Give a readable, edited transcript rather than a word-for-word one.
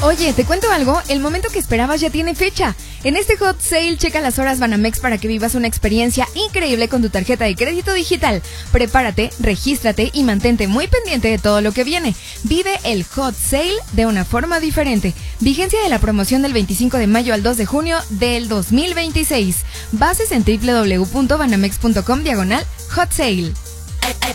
Oye, ¿te cuento algo? El momento que esperabas ya tiene fecha. En este Hot Sale, checa las horas Banamex para que vivas una experiencia increíble con tu tarjeta de crédito digital. Prepárate, regístrate y mantente muy pendiente de todo lo que viene. Vive el Hot Sale de una forma diferente. Vigencia de la promoción del 25 de mayo al 2 de junio del 2026. Bases en www.banamex.com/Hot Sale.